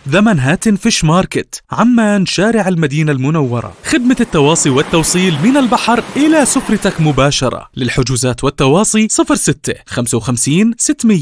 ذا منهاتن فيش ماركت، عمان، شارع المدينة المنورة. خدمة التواصي والتوصيل من البحر إلى سفرتك مباشرة. للحجوزات والتواصي 06 55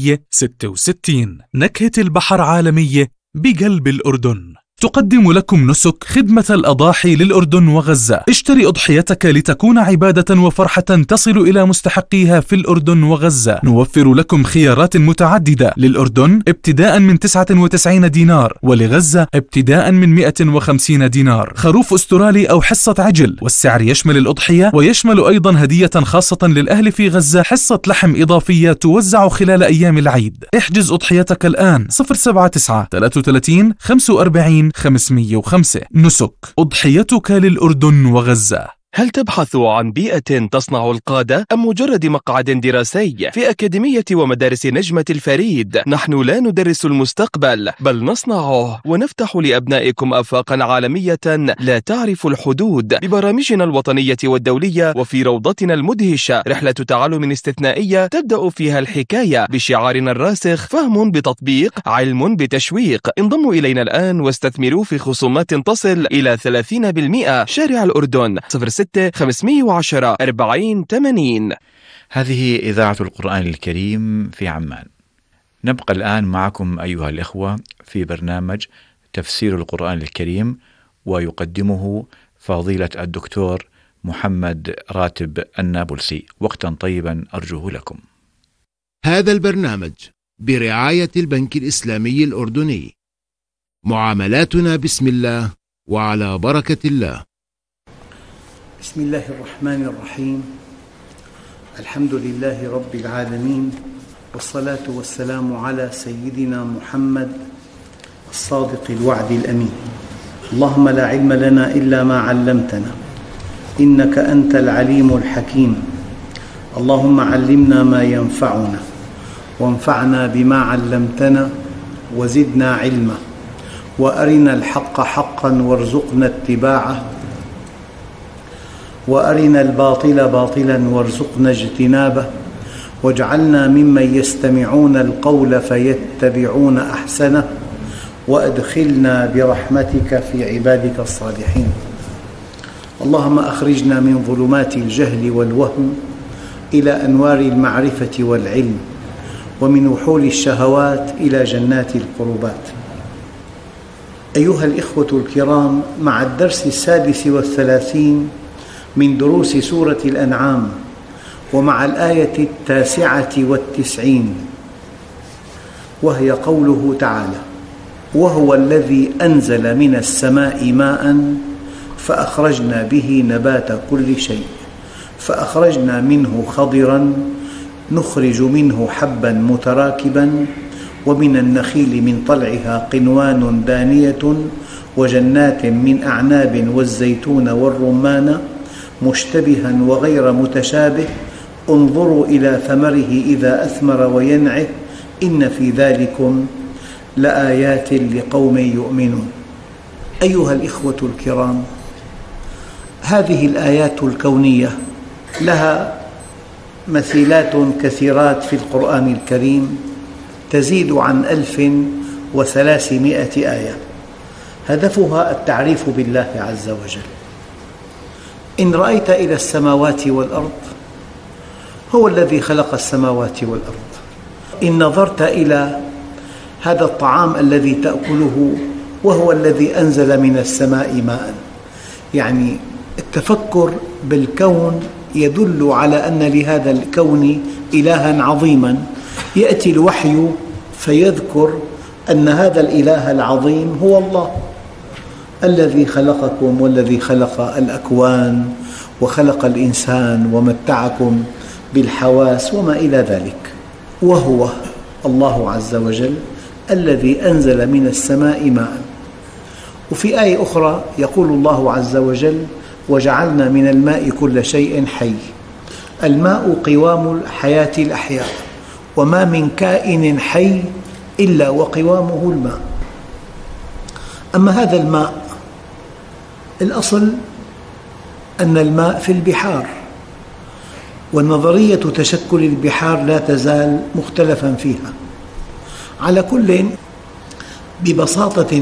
666. نكهة البحر عالمية بقلب الأردن. تقدم لكم نسك خدمة الأضاحي للأردن وغزة. اشتري أضحيتك لتكون عبادة وفرحة تصل إلى مستحقيها في الأردن وغزة. نوفر لكم خيارات متعددة، للأردن ابتداء من 99 دينار، ولغزة ابتداء من 150 دينار. خروف أسترالي أو حصة عجل، والسعر يشمل الأضحية ويشمل أيضا هدية خاصة للأهل في غزة، حصة لحم إضافية توزع خلال أيام العيد. احجز أضحيتك الآن 079 33 45 505. نسك، أضحيتك للأردن وغزة. هل تبحث عن بيئة تصنع القادة أم مجرد مقعد دراسي؟ في أكاديمية ومدارس نجمة الفريد نحن لا ندرس المستقبل بل نصنعه، ونفتح لأبنائكم آفاقا عالمية لا تعرف الحدود ببرامجنا الوطنية والدولية. وفي روضتنا المدهشة رحلة تعلم استثنائية تبدأ فيها الحكاية بشعارنا الراسخ: فهم بتطبيق، علم بتشويق. انضموا إلينا الآن واستثمروا في خصومات تصل إلى 30%. شارع الأردن 06 510 40 80. هذه إذاعة القرآن الكريم في عمان. نبقى الآن معكم أيها الإخوة في برنامج تفسير القرآن الكريم، ويقدمه فضيلة الدكتور محمد راتب النابلسي. وقتا طيبا أرجوه لكم. هذا البرنامج برعاية البنك الإسلامي الأردني. معاملاتنا بسم الله وعلى بركة الله. بسم الله الرحمن الرحيم. الحمد لله رب العالمين، والصلاة والسلام على سيدنا محمد الصادق الوعد الأمين. اللهم لا علم لنا إلا ما علمتنا، إنك أنت العليم الحكيم. اللهم علمنا ما ينفعنا، وانفعنا بما علمتنا، وزدنا علما، وأرنا الحق حقا وارزقنا اتباعه، وأرنا الباطل باطلا وارزقنا اجتنابه، واجعلنا ممن يستمعون القول فيتبعون أحسنه، وأدخلنا برحمتك في عبادك الصالحين. اللهم أخرجنا من ظلمات الجهل والوهم إلى أنوار المعرفة والعلم، ومن وحول الشهوات إلى جنات القربات. أيها الإخوة الكرام، مع الدرس 36 من دروس سورة الأنعام، ومع الآية 99، وهي قوله تعالى: وهو الذي أنزل من السماء ماء فأخرجنا به نبات كل شيء فأخرجنا منه خضرا نخرج منه حبا متراكبا ومن النخيل من طلعها قنوان دانية وجنات من أعناب والزيتون والرمان مشتبها وغير متشابه انظروا إلى ثمره إذا أثمر وينعه إن في ذلكم لآيات لقوم يؤمنون. أيها الإخوة الكرام، هذه الآيات الكونية لها مثيلات كثيرات في القرآن الكريم، تزيد عن 1300 آية. هدفها التعريف بالله عز وجل. إن رأيت إلى السماوات والأرض، هو الذي خلق السماوات والأرض. إن نظرت إلى هذا الطعام الذي تأكله، وهو الذي أنزل من السماء ماء. يعني التفكر بالكون يدل على أن لهذا الكون إلها عظيما. يأتي الوحي فيذكر أن هذا الإله العظيم هو الله الذي خلقكم والذي خلق الأكوان وخلق الإنسان ومتعكم بالحواس وما إلى ذلك. وهو الله عز وجل الذي أنزل من السماء ماء. وفي آية أخرى يقول الله عز وجل: وجعلنا من الماء كل شيء حي. الماء قوام حياة الأحياء، وما من كائن حي إلا وقوامه الماء. أما هذا الماء، الأصل أن الماء في البحار، والنظرية تشكل البحار لا تزال مختلفا فيها. على كل، ببساطة